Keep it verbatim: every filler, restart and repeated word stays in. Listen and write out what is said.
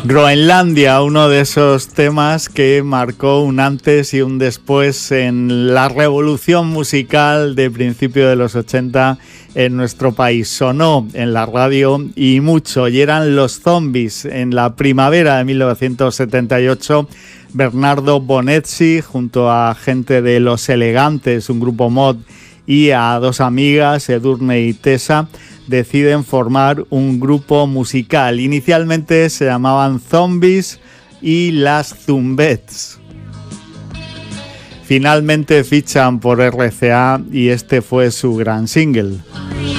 Groenlandia, uno de esos temas que marcó un antes y un después en la revolución musical de principios de los ochenta en nuestro país. Sonó en la radio y mucho, y eran Los Zombies. En la primavera de mil novecientos setenta y ocho, Bernardo Bonetti, junto a gente de Los Elegantes, un grupo mod, y a dos amigas, Edurne y Tessa, deciden formar un grupo musical. Inicialmente se llamaban Zombies y Las Zumbets. Finalmente fichan por R C A y este fue su gran single.